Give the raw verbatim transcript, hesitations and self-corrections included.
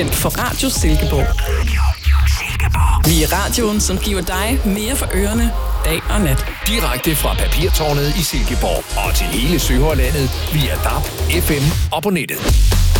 for Radio Silkeborg. Vi er radioen, som giver dig mere for ørerne, dag og nat. Direkte fra Papirtårnet i Silkeborg og til hele Sønderjylland via D A B, F M og på nettet.